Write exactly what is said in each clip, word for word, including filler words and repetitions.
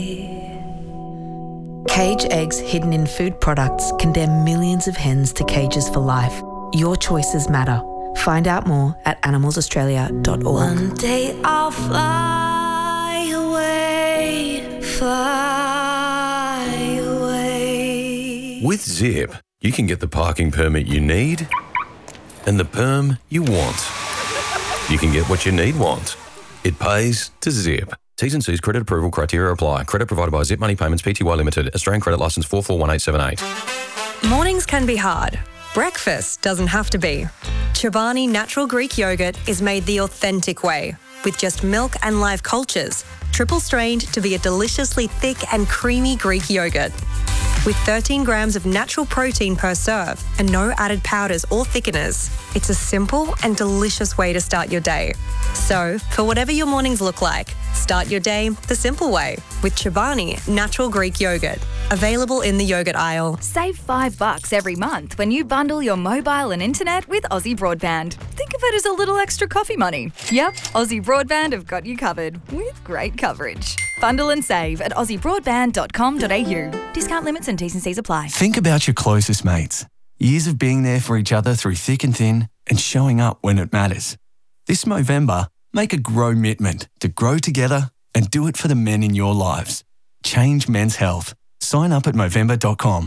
Cage eggs hidden in food products condemn millions of hens to cages for life. Your choices matter. Find out more at animals australia dot org. One day I'll fly away, fly away. With Zip, you can get the parking permit you need and the perm you want. You can get what you need want. It pays to Zip. T's and C's credit approval criteria apply. Credit provided by Zip Money Payments Pty Limited. Australian credit licence four four one eight seven eight. Mornings can be hard. Breakfast doesn't have to be. Chobani Natural Greek Yogurt is made the authentic way, with just milk and live cultures, triple strained to be a deliciously thick and creamy Greek yogurt. With thirteen grams of natural protein per serve and no added powders or thickeners, it's a simple and delicious way to start your day. So, for whatever your mornings look like, start your day the simple way with Chobani Natural Greek Yogurt. Available in the yogurt aisle. Save five bucks every month when you bundle your mobile and internet with Aussie Broadband. Think of it as a little extra coffee money. Yep, Aussie Broadband have got you covered with great coverage. Bundle and save at aussie broadband dot com dot a u. Discount limits and T's and C's apply. Think about your closest mates. Years of being there for each other through thick and thin and showing up when it matters. This Movember, make a grow commitment to grow together and do it for the men in your lives. Change men's health. Sign up at movember dot com.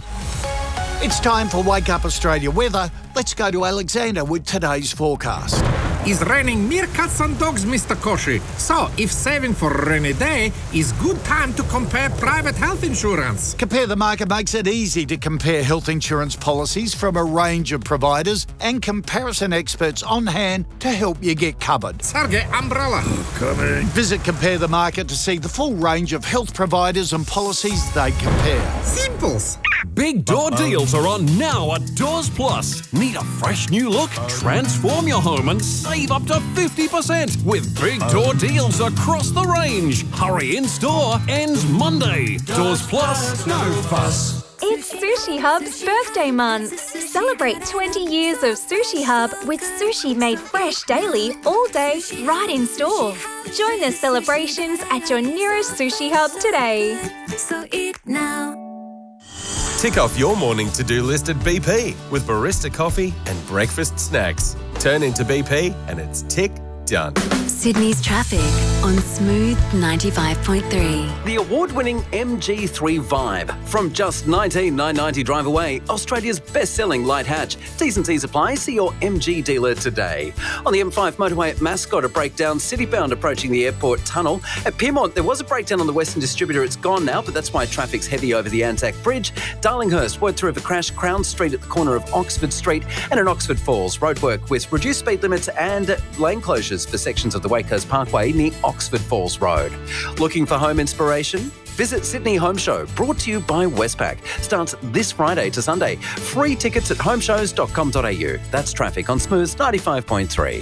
It's time for Wake Up Australia weather. Let's go to Alexander with today's forecast. It's raining meerkats and dogs, Mister Koshi. So, if saving for a rainy day is good time to compare private health insurance. Compare the Market makes it easy to compare health insurance policies from a range of providers and comparison experts on hand to help you get covered. Sergey, umbrella. Coming. Visit Compare the Market to see the full range of health providers and policies they compare. Simples. Big door Uh-oh. deals are on now at Doors Plus. Need a fresh new look? Transform your home and save up to fifty percent with big door deals across the range. Hurry in store, ends Monday. Doors Plus, no fuss. It's Sushi Hub's birthday month. Celebrate twenty years of Sushi Hub with sushi made fresh daily, all day, right in store. Join the celebrations at your nearest Sushi Hub today. So eat now. Tick off your morning to-do list at B P with barista coffee and breakfast snacks. Turn into B P and it's tick done. Sydney's traffic on Smooth ninety-five point three. The award-winning M G three Vibe. From just nineteen thousand nine hundred ninety drive away, Australia's best-selling light hatch. T's and C's apply. See your M G dealer today. On the M five motorway at Mascot, a breakdown city-bound approaching the airport tunnel. At Pyrmont, there was a breakdown on the Western Distributor. It's gone now, but that's why traffic's heavy over the Anzac Bridge. Darlinghurst, word through of a crash. Crown Street at the corner of Oxford Street. And in Oxford Falls, roadwork with reduced speed limits and lane closures for sections of the Wakehurst Parkway near Oxford Falls Road. Looking for home inspiration? Visit Sydney Home Show, brought to you by Westpac. Starts this Friday to Sunday. Free tickets at home shows dot com dot a u. That's traffic on Smooth ninety-five point three.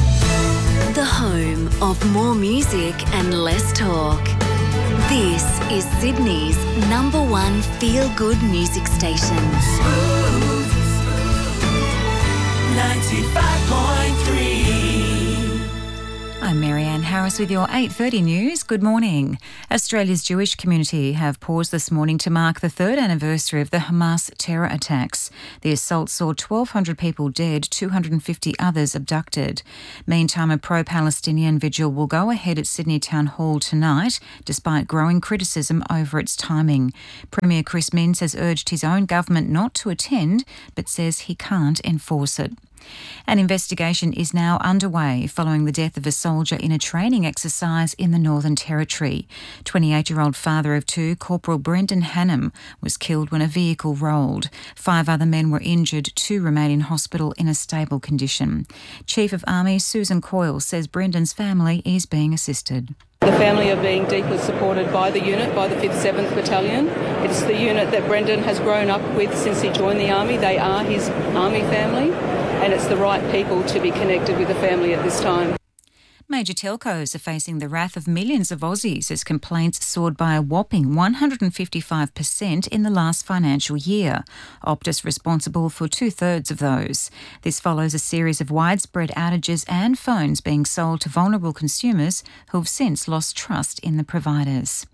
The home of more music and less talk. This is Sydney's number one feel-good music station. Smooth ninety-five point three. I'm Marianne Harris with your eight thirty news. Good morning. Australia's Jewish community have paused this morning to mark the third anniversary of the Hamas terror attacks. The assault saw twelve hundred people dead, two hundred fifty others abducted. Meantime, a pro-Palestinian vigil will go ahead at Sydney Town Hall tonight, despite growing criticism over its timing. Premier Chris Minns has urged his own government not to attend, but says he can't enforce it. An investigation is now underway following the death of a soldier in a training exercise in the Northern Territory. twenty-eight-year-old father of two, Corporal Brendan Hannam, was killed when a vehicle rolled. Five other men were injured, two remain in hospital in a stable condition. Chief of Army Susan Coyle says Brendan's family is being assisted. The family are being deeply supported by the unit, by the fifth seventh Battalion. It's the unit that Brendan has grown up with since he joined the Army. They are his Army family, and it's the right people to be connected with the family at this time. Major telcos are facing the wrath of millions of Aussies as complaints soared by a whopping one hundred fifty-five percent in the last financial year. Optus responsible for two-thirds of those. This follows a series of widespread outages and phones being sold to vulnerable consumers who have since lost trust in the providers.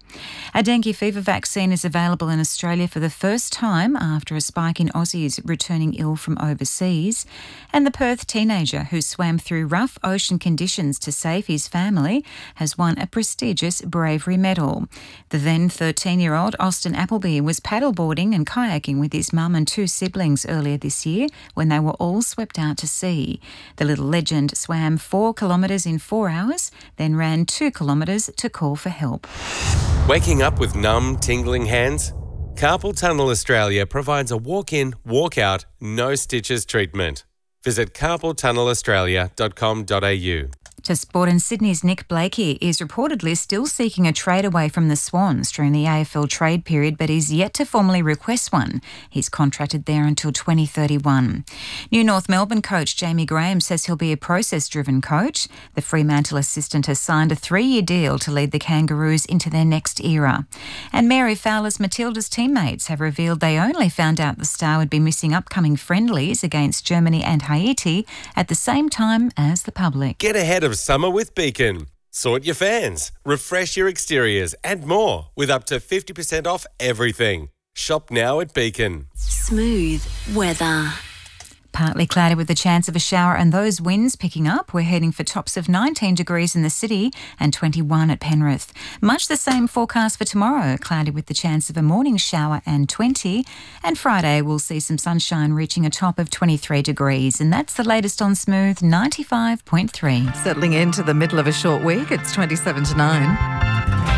A dengue fever vaccine is available in Australia for the first time after a spike in Aussies returning ill from overseas. And the Perth teenager who swam through rough ocean conditions to save his family has won a prestigious bravery medal. The then thirteen-year-old Austin Appleby was paddleboarding and kayaking with his mum and two siblings earlier this year when they were all swept out to sea. The little legend swam four kilometres in four hours, then ran two kilometres to call for help. Waking up with numb, tingling hands? Carpal Tunnel Australia provides a walk-in, walk-out, no stitches treatment. Visit carpal tunnel australia dot com dot a u. To sport, and Sydney's Nick Blakey is reportedly still seeking a trade away from the Swans during the A F L trade period, but is yet to formally request one. He's contracted there until twenty thirty-one. New North Melbourne coach Jamie Graham says he'll be a process-driven coach. The Fremantle assistant has signed a three-year deal to lead the Kangaroos into their next era. And Mary Fowler's Matilda's teammates have revealed they only found out the star would be missing upcoming friendlies against Germany and Haiti at the same time as the public. Get ahead of summer with Beacon. Sort your fans, refresh your exteriors and more with up to fifty percent off everything. Shop now at Beacon. Smooth weather. Partly cloudy with the chance of a shower and those winds picking up. We're heading for tops of nineteen degrees in the city and twenty-one at Penrith. Much the same forecast for tomorrow, cloudy with the chance of a morning shower and twenty. And Friday we'll see some sunshine reaching a top of twenty-three degrees. And that's the latest on Smooth ninety-five point three. Settling into the middle of a short week, it's twenty-seven to nine.